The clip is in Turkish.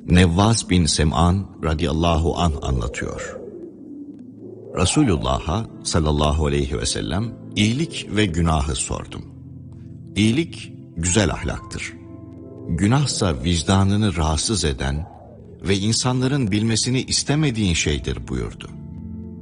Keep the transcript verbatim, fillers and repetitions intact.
Nevvas bin Sem'an radıyallahu anh anlatıyor. Resulullah'a sallallahu aleyhi ve sellem iyilik ve günahı sordum. İyilik güzel ahlaktır. Günahsa vicdanını rahatsız eden ve insanların bilmesini istemediğin şeydir buyurdu.